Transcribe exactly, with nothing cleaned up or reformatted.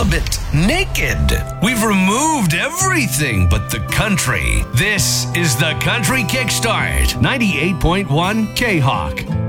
celibate, naked. We've removed everything but the country. This is the Country Kickstart, ninety-eight point one K-Hawk.